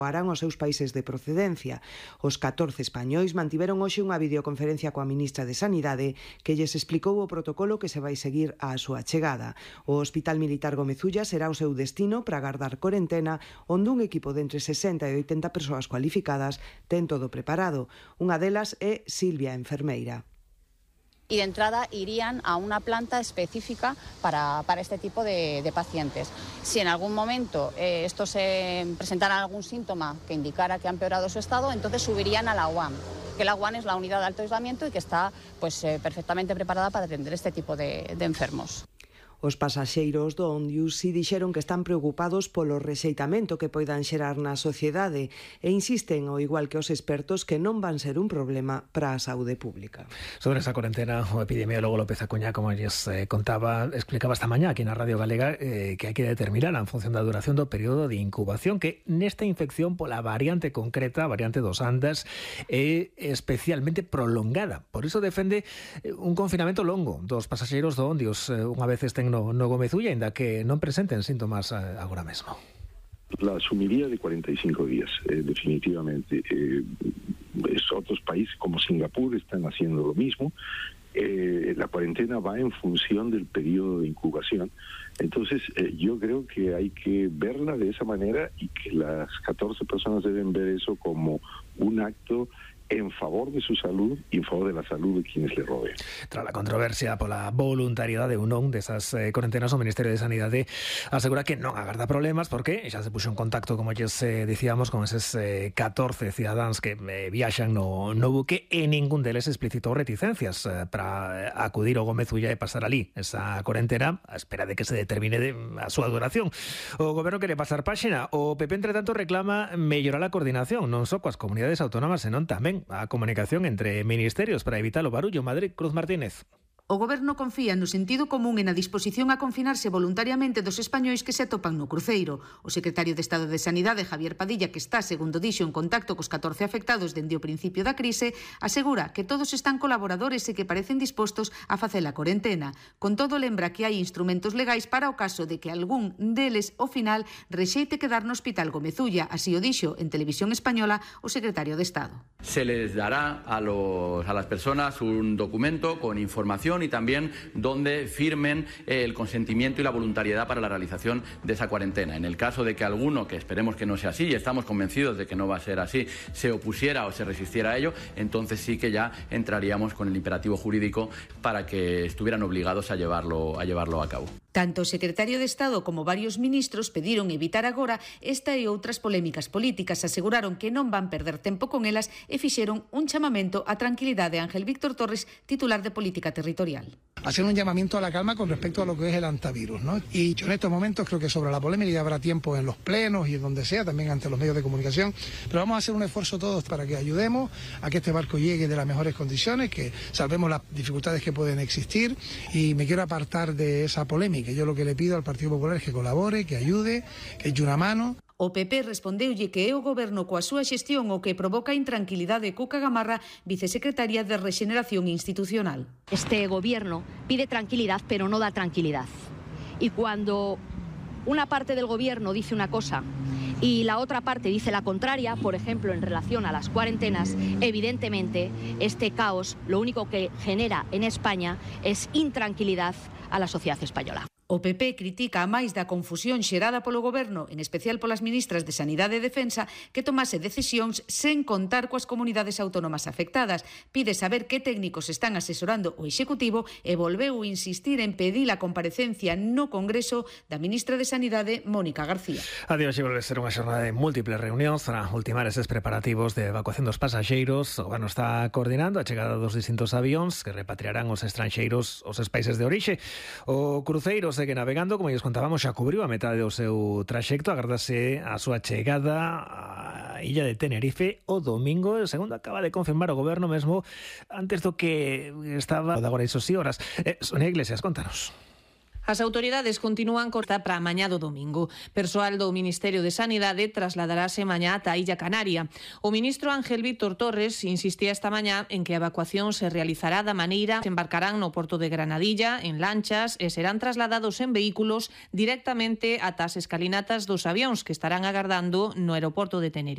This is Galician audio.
harán os seus países de procedencia. Os 14 españois mantiveron hoxe unha videoconferencia coa ministra de Sanidade que lles explicou o protocolo que se vai seguir á súa chegada. O Hospital Militar Gómez Ulla será o seu destino para agardar corentena, onde un equipo de entre 60 e 80 persoas cualificadas ten todo preparado. Unha delas é Silvia, enfermeira. Y de entrada irían a una planta específica para este tipo de pacientes. Si en algún momento estos presentaran algún síntoma que indicara que ha empeorado su estado, entonces subirían a la UAM, que la UAM es la unidad de alto aislamiento y que está perfectamente preparada para atender este tipo de enfermos. Os pasaxeiros do Ómnibus si dixeron que están preocupados polo rexeitamento que poidan xerar na sociedade e insisten, ao igual que os expertos, que non van ser un problema para a saúde pública. Sobre esa cuarentena, o epidemiólogo López Acuña, como lles contaba, explicaba esta mañá aquí na Radio Galega que hai que determinar en función da duración do período de incubación, que nesta infección pola variante concreta, a variante dos Andas, é especialmente prolongada. Por iso defende un confinamento longo dos pasaxeiros do Ómnibus unha vez estén no Gómez Ulla, ainda que non presenten síntomas agora mesmo. La asumiría de 45 días, definitivamente. Otros países como Singapur están haciendo lo mismo. La cuarentena va en función del periodo de incubación. Entonces, yo creo que hay que verla de esa manera y que las 14 personas deben ver eso como un acto en favor de su salud e en favor de la salud de quienes le rodean. Tras a controversia pola voluntariedade ou non desas cuarentenas, o Ministerio de Sanidade asegura que non agarda problemas porque xa se puxo en contacto, como lles dicíamos, con eses 14 cidadáns que viaxan no buque e ningún deles explicitou reticencias para acudir ao Gómez Ulla e pasar ali esa cuarentena a espera de que se determine a súa duración. O Goberno quere pasar páxina. O PP, entre tanto, reclama mellorar a coordinación non só coas comunidades autónomas, senón tamén a comunicación entre ministerios para evitar o barullo. Madrid, Cruz Martínez. O Goberno confía no sentido común e na disposición a confinarse voluntariamente dos españois que se atopan no cruceiro. O secretario de Estado de Sanidade, Javier Padilla, que está, segundo dixo, en contacto cos 14 afectados dende o principio da crise, asegura que todos están colaboradores e que parecen dispostos a facer a corentena. Con todo, lembra que hai instrumentos legais para o caso de que algún deles, ao final, rexeite quedar no Hospital Gómez Ulla. Así o dixo en Televisión Española o secretario de Estado. Se les dará a las personas un documento con información y también donde firmen el consentimiento y la voluntariedad para la realización de esa cuarentena. En el caso de que alguno, que esperemos que no sea así y estamos convencidos de que no va a ser así, se opusiera o se resistiera a ello, entonces sí que ya entraríamos con el imperativo jurídico para que estuvieran obligados a llevarlo a cabo. Tanto o secretario de Estado como varios ministros pediron evitar agora esta e outras polémicas políticas. Aseguraron que non van perder tempo con elas e fixeron un chamamento á tranquilidade. Ángel Víctor Torres, titular de Política Territorial. Hacer un llamamiento a la calma con respecto a lo que es el antivirus, ¿no? Y yo en estos momentos creo que sobre la polémica ya habrá tiempo en los plenos y en donde sea, también ante los medios de comunicación, pero vamos a hacer un esfuerzo todos para que ayudemos a que este barco llegue de las mejores condiciones, que salvemos las dificultades que pueden existir, y me quiero apartar de esa polémica. Yo lo que le pido al Partido Popular es que colabore, que ayude, que eche una mano. O PP respondeulle que é o Goberno coa súa xestión o que provoca intranquilidade. Cuca Gamarra, vicesecretaria de Rexeneración Institucional. Este Gobierno pide tranquilidad, pero no da tranquilidad. Y cuando una parte del Gobierno dice una cosa y la otra parte dice la contraria, por ejemplo, en relación a las cuarentenas, evidentemente este caos lo único que genera en España es intranquilidad a la sociedad española. O PP critica a máis da confusión xerada polo Goberno, en especial polas ministras de Sanidade e Defensa, que tomase decisións sen contar coas comunidades autónomas afectadas. Pide saber que técnicos están asesorando o Executivo e volveu insistir en pedir a comparecencia no Congreso da ministra de Sanidade, Mónica García. A de hoxe volve ser unha xornada de múltiples reunións para ultimar eses preparativos de evacuación dos pasaxeiros. O Goberno está coordinando a chegada dos distintos avións que repatriarán os estranxeiros aos países de orixe. O cruceiro segue navegando, como lles contábamos, xa cubriu a metade do seu traxecto. Agardase a súa chegada á illa de Tenerife o domingo, segundo acaba de confirmar o Goberno mesmo antes do que estaba de agora isos horas. Sonia Iglesias, contanos. As autoridades continúan corta para mañá do domingo. Persoal do Ministerio de Sanidade trasladarase mañá ata a Illa Canaria. O ministro Ángel Víctor Torres insistía esta mañá en que a evacuación se realizará da maneira que embarcarán no porto de Granadilla en lanchas e serán trasladados en vehículos directamente ata as escalinatas dos avións que estarán agardando no aeroporto de Tenerife.